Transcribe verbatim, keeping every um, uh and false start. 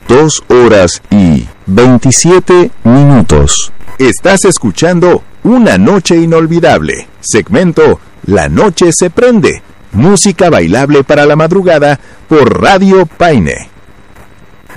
dos horas y veintisiete minutos. Estás escuchando Una Noche Inolvidable, segmento La Noche se Prende, música bailable para la madrugada por Radio Paine.